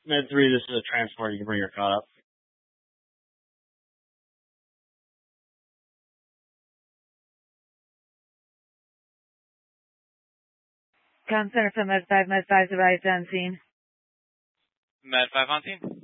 Med 3, this is a transport. You can bring your car up. Concern for Med 5 arrived on scene. Med 5 on scene.